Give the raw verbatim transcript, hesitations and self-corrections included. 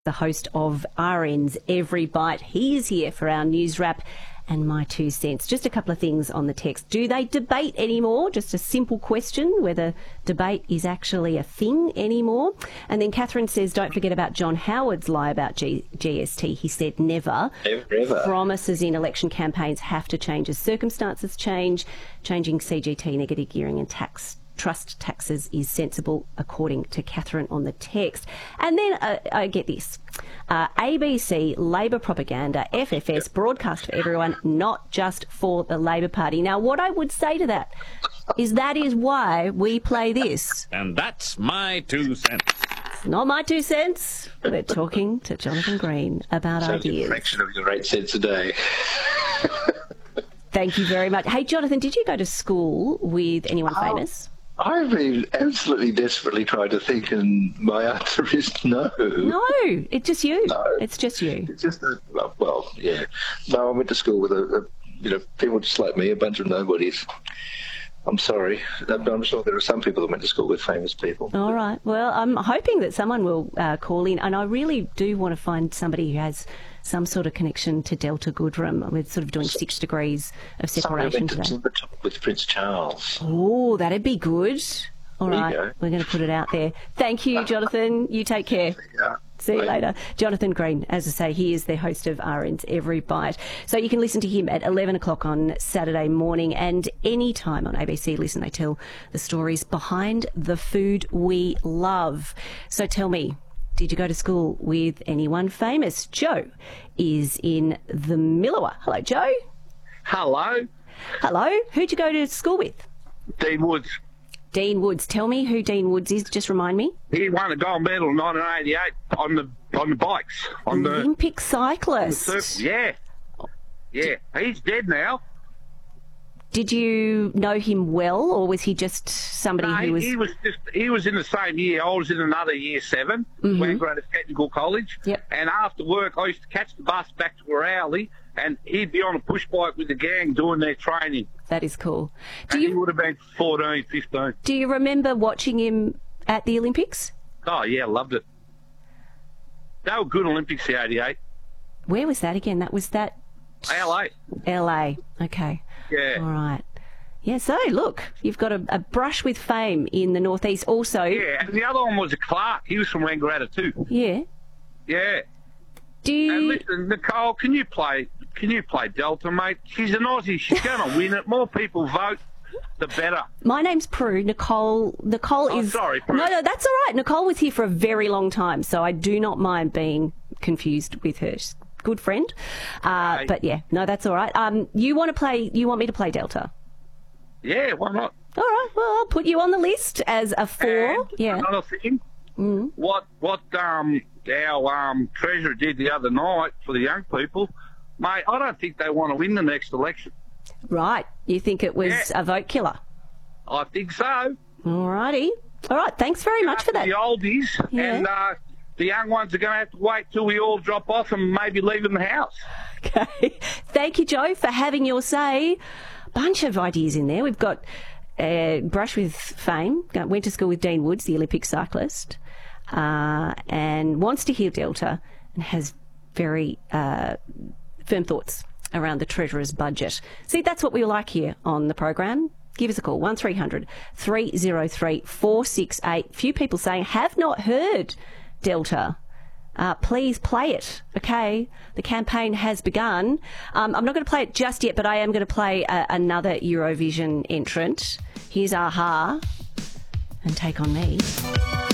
the host of R N's Every Bite. He is here for our news wrap and my two cents. Just a couple of things on the text. Do they debate anymore? Just a simple question, whether debate is actually a thing anymore. And then Catherine says, don't forget about John Howard's lie about G- GST. He said never. Never, ever. Promises in election campaigns have to change as circumstances change. Changing C G T, negative gearing and tax trust taxes is sensible, according to Catherine on the text. And then uh, I get this. Uh, A B C, Labor propaganda, F F S, broadcast for everyone, not just for the Labor Party. Now, what I would say to that is that is why we play this. And that's my two cents. It's not my two cents. We're talking to Jonathan Green about Sounds ideas. a fraction of your eight cents a day. Thank you very much. Hey, Jonathan, did you go to school with anyone Oh. famous? I've been absolutely desperately trying to think, and my answer is no. No, it's just you. No. It's just you. It's just a, well, yeah. No, I went to school with a, a, you know, people just like me, a bunch of nobodies. I'm sorry. I'm sure there are some people that went to school with famous people. All right. Well, I'm hoping that someone will uh, call in, and I really do want to find somebody who has some sort of connection to Delta Goodrem. We're sort of doing six degrees of Somebody separation went to today. Timbuktu with Prince Charles. Oh, that'd be good. All There you right. go. We're going to put it out there. Thank you, Jonathan. You take care. Yeah. See you Bye. later. Jonathan Green, as I say, he is the host of R N's Every Bite. So you can listen to him at eleven o'clock on Saturday morning, and any time on A B C Listen, they tell the stories behind the food we love. So tell me, did you go to school with anyone famous? Joe is in the Millawa. Hello, Joe. Hello, Hello. Who'd you go to school with? Dean Woods. Dean Woods. Tell me who Dean Woods is. Just remind me. He won a gold medal in nineteen eighty-eight on the on the bikes on the, Olympic the cyclist. circle. Yeah, yeah. He's dead now. Did you know him well, or was he just somebody No, who he, was... he was just he was in the same year. I was in another year seven, Mhm. Wangaratta Technical College. Yep. And after work, I used to catch the bus back to Rowley, and he'd be on a push bike with the gang doing their training. That is cool. Do And he you would have been fourteen, fifteen. do you remember watching him at the Olympics? Oh yeah, loved it. They were good Olympics, the eighty-eight. Where was that again? That was that L A. L A. Okay. Yeah. All right. Yeah, so look, you've got a, a brush with fame in the northeast also. Yeah, and the other one was a Clark. He was from Wangaratta too. Yeah. Yeah. Do And you... listen, Nicole, can you play? Can you play Delta, mate? She's an Aussie. She's going to win it. More people vote, the better. My name's Prue. Nicole Nicole Oh, is... sorry, Prue. No, no, that's all right. Nicole was here for a very long time, so I do not mind being confused with her. She's a good friend. Uh, Hey. But yeah, no, that's all right. Um, you want to play... You want me to play Delta? Yeah, why not? All right, well, I'll put you on the list as a four. And Yeah. Another thing, Mm. what what um our um treasurer did the other night for the young people, mate. I don't think they want to win the next election. Right. You think it was Yeah. a vote killer? I think so. All righty. All right. Thanks very much for that. The oldies Yeah. and uh, the young ones are going to have to wait till we all drop off and maybe leave in the house. Okay. Thank you, Joe, for having your say. Bunch of ideas in there. We've got uh, Brush with Fame, go- went to school with Dean Woods, the Olympic cyclist, uh, and wants to hear Delta and has very uh, firm thoughts around the Treasurer's budget. See, that's what we like here on the program. Give us a call, one three hundred three oh three four six eight. Few people saying, have not heard Delta. Uh, please play it, okay? The campaign has begun. Um, I'm not going to play it just yet, but I am going to play uh, another Eurovision entrant. Here's Aha and Take On Me.